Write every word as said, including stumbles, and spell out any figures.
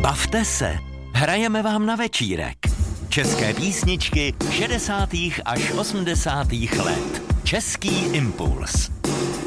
Bavte se, hrajeme vám na večírek. České písničky šedesátých až osmdesátých let. Český impuls.